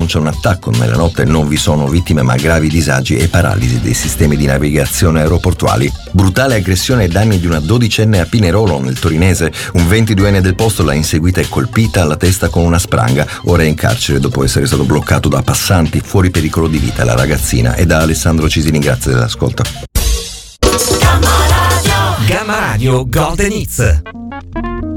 denuncia un attacco. Nella notte non vi sono vittime ma gravi disagi e paralisi dei sistemi di navigazione aeroportuali. Brutale aggressione e danni di una 12enne a Pinerolo, nel torinese. Un 22enne del posto l'ha inseguita e colpita alla testa con una spranga. Ora è in carcere dopo essere stato bloccato da passanti. Fuori pericolo di vita la ragazzina. E da Alessandro Cisini, grazie dell'ascolto. Gamma Radio Golden Hits.